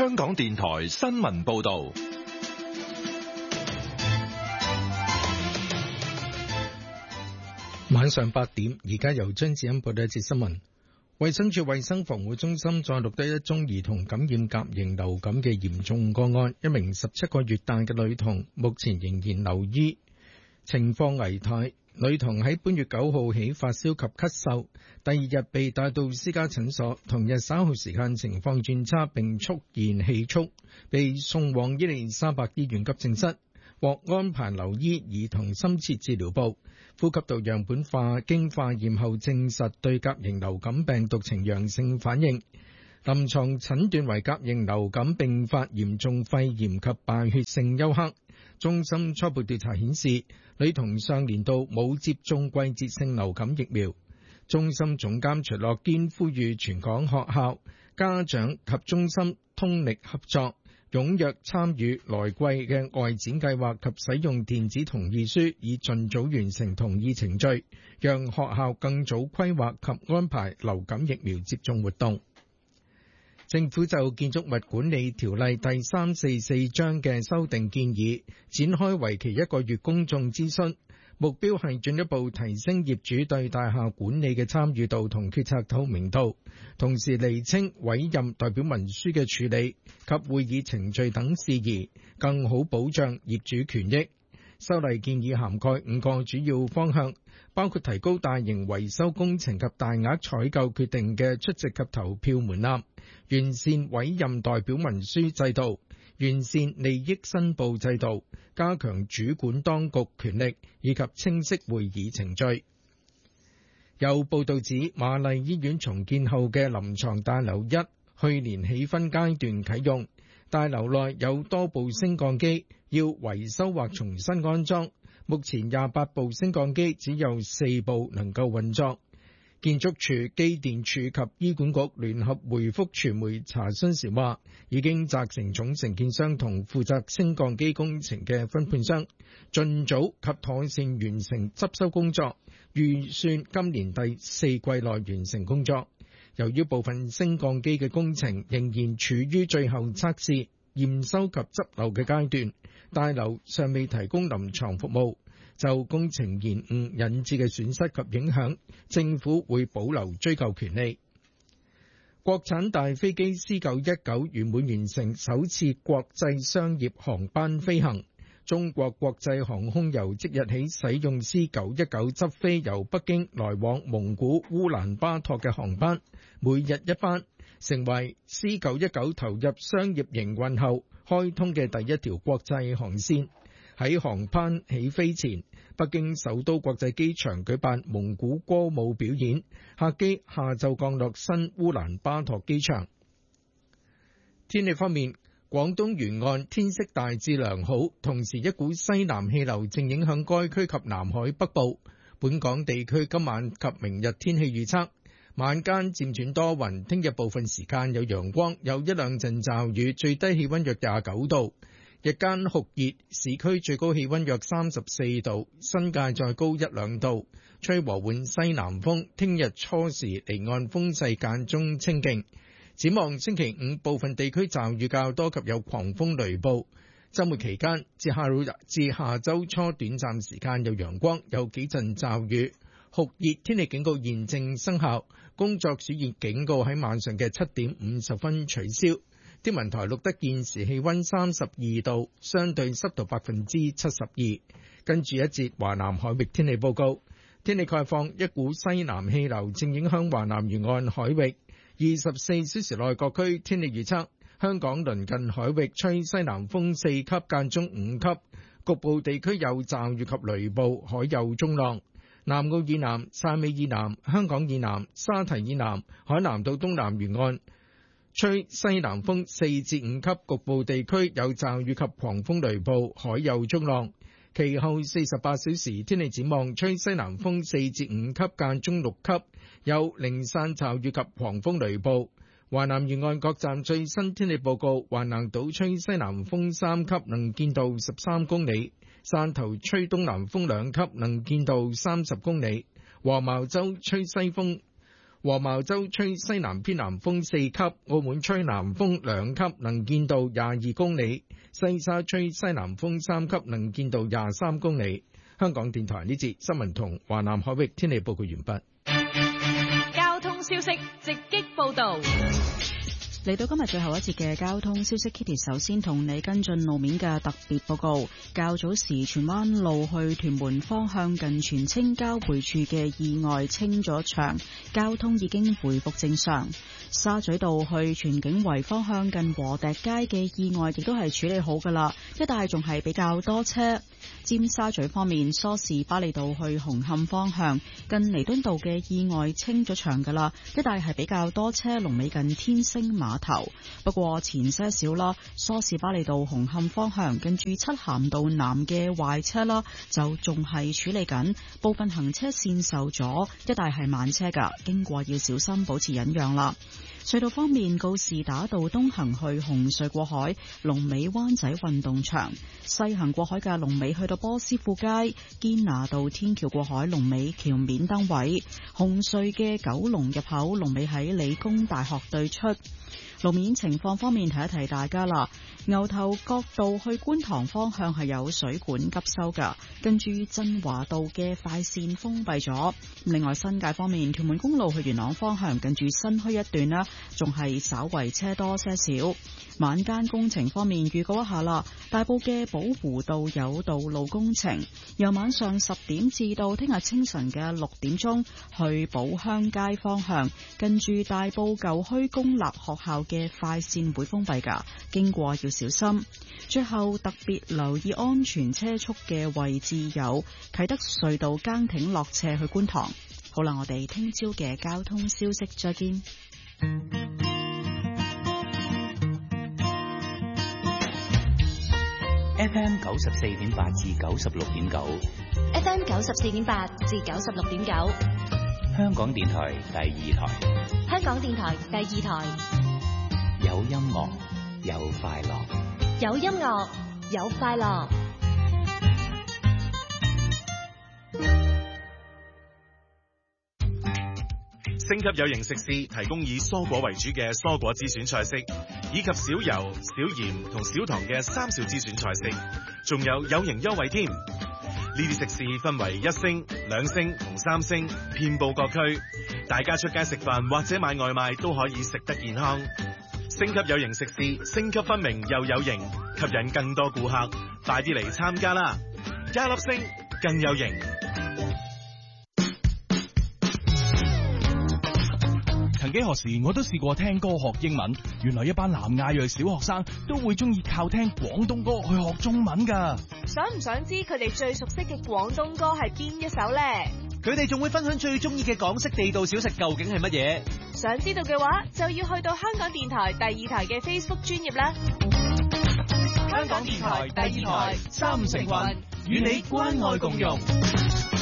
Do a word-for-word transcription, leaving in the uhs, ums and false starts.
香港電台新聞報道。 晚上八點，而家由張子欣報道一節新聞。衛生署衛生防護中心再錄得一宗兒童感染甲型流感嘅嚴重個案，一名十七個月大嘅女童目前仍然留醫，情況危殆。女童喺本月九號起發燒及咳嗽，第二日被帶到私家診所，同日稍後時間情況轉差並出現氣促，被送往伊利沙伯醫院急症室，獲安排留醫兒童深切治療部。呼吸道樣本化經化驗後證實對甲型流感病毒呈陽性反應，臨床診斷為甲型流感併發嚴重肺炎及敗血性休克。中心初步調查顯示，女童上年度冇接種季節性流感疫苗。中心總監徐樂堅呼籲全港學校、家長及中心通力合作，踴躍參與來季嘅外展計劃及使用電子同意書，以盡早完成同意程序，讓學校更早規劃及安排流感疫苗接種活動。政府就建築物管理條例第三四四章嘅修訂建議，展開為期一個月公眾諮詢，目標係進一步提升業主對大廈管理嘅參與度同決策透明度，同時釐清委任代表文書嘅處理及會議程序等事宜，更好保障業主權益。修例建議涵蓋五個主要方向，包括提高大型維修工程及大額採購決定嘅出席及投票門檻，完善委任代表文書制度，完善利益申報制度，加強主管當局權力，以及清晰會議程序。有報道指，瑪麗醫院重建後嘅臨床大樓一去年起分階段啟用，大樓內有多部升降機要維修或重新安裝，目前廿八部升降機只有四部能夠運作。建築署、機電署及醫管局聯合回覆傳媒查詢時話，已經責成總承建商同負責升降機工程嘅分判商，盡早及妥善完成執修工作，預算今年第四季內完成工作。由於部分升降機嘅工程仍然處於最後測試、驗收及執漏嘅階段，大樓尚未提供臨床服務。就工程延誤引致嘅損失及影響，政府會保留追究權利。國產大飛機 C 九一九圓滿完成首次國際商業航班飛行。中國國際航空由即日起使用 C 九一九執飛由北京來往蒙古烏蘭巴托嘅航班，每日一班，成為 C 九一九投入商業營運後開通嘅第一條國際航線。喺航班起飛前，北京首都國際機場舉辦蒙古歌舞表演，客機下晝降落新烏蘭巴托機場。天氣方面，廣東沿岸天色大致良好，同時一股西南氣流正影響該區及南海北部。本港地區今晚及明日天氣預測，晚間漸轉多雲，聽日部分時間有陽光，有一兩陣驟雨，最低氣溫約廿九度。日間酷熱，市區最高氣溫約三十四度，新界再高一兩度，吹和緩西南風。聽日初時離岸風勢間中清勁。展望星期五部分地區驟雨較多及有狂風雷暴。週末期間至下至下週初短暫時間有陽光，有幾陣驟雨。酷熱天氣警告現正生效，工作暑熱警告喺晚上嘅七點五十分取消。天文台錄得現時氣溫三十二度，相對濕度百分之七十二。跟住一節華南海域天氣報告，天氣概況，一股西南氣流正影響華南沿岸海域。二十四小時內各區天氣預測，香港鄰近海域吹西南風四級間中五級，局部地區有驟雨及雷暴，海有中浪。南澳以南、汕尾以南、香港以南、沙堤以南、海南島東南沿岸吹西南風四至五級，局部地區有驟雨及狂風雷暴，海有中浪。其後四十八小時天氣展望，吹西南風四至五級間中六級，有零散驟雨及狂風雷暴。華南沿岸各站最新天氣報告：橫瀾島吹西南風三級，能見度十三公里；汕頭吹東南風兩級，能見度三十公里；黃茅洲吹西風。 黃茅洲吹西南偏南風四級，澳門吹南風兩級，能見度廿二公里；西沙吹西南風三級，能見度廿三公里。香港電台呢節新聞同華南海域天氣報告完畢。 交通消息直擊報道。 嚟到今日最後一節嘅交通消息 ，Kitty 首先同你跟進路面嘅特別報告。較早時荃灣路去屯門方向近荃青交匯處嘅意外清咗場，交通已經回復正常。沙咀道去荃景圍方向近和笛街嘅意外亦都係處理好噶啦，一帶仲係比較多車。尖沙咀方面，梳士巴利道去紅磡方向近彌敦道嘅意外清咗場噶啦，一帶係比較多車，龍尾近天星碼頭。不過前些少啦，梳士巴利道紅磡方向近住漆咸道南嘅壞車啦，就仲係處理緊，部分行車線受阻，一帶係慢車噶，經過要小心保持忍讓啦。隧道方面，告士打道東行去紅隧過海，龍尾灣仔運動場；西行過海嘅龍尾去到波斯富街，堅拿道天橋過海，龍尾橋面燈位；紅隧嘅九龍入口，龍尾喺理工大學對出。路面情況方面，提一提大家啦。牛頭角道去觀塘方向係有水管急修噶，跟住振華道嘅快線封閉咗。另外新界方面，屯門公路去元朗方向近住新墟一段啦，仲係稍為車多些少。晚間工程方面，預告一下啦，大埔嘅寶湖道有道路工程，由晚上十點至到聽日清晨嘅六點鐘，去寶鄉街方向近住大埔舊墟公立學校嘅快線會封閉噶，經過要小心。最後特別留意安全車速嘅位置有啟德隧道崗挺落斜去觀塘。好啦，我哋聽朝嘅交通消息再見。 F M 九十四點八至九十六點九 F M 九十四點八至九十六點九， 香港電台第二台。 香港電台第二台， 有音樂，有快樂， 有音樂，有快樂。 星級有型食肆提供以蔬果為主嘅蔬果之選菜式，以及少油、少鹽同少糖嘅三少之選菜式，仲有有型優惠添。呢啲食肆分為一星、兩星同三星，遍佈各區，大家出街食飯或者買外賣都可以食得健康。星級有型食肆，星級分明又有型，吸引更多顧客，快啲嚟參加啦！加粒星更有型。 曾幾何時我都試過聽歌學英文，原來一班南亞裔小學生都會中意靠聽廣東歌去學中文㗎。 想唔想知佢哋最熟悉嘅廣東歌係邊一首呢？ 佢哋仲會分享最中意嘅港式地道小食究竟係乜嘢？ 想知道嘅話，就要去到香港電台第二台嘅 Facebook 專頁啦。 香港電台第二台，三五成群，與你關愛共融。